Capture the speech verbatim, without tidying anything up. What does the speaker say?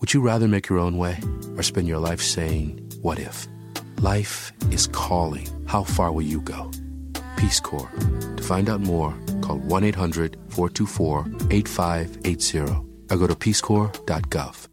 Would you rather make your own way or spend your life saying, what if? Life is calling. How far will you go? Peace Corps. To find out more, call one eight hundred four two four eight five eight zero or go to peace corps dot gov.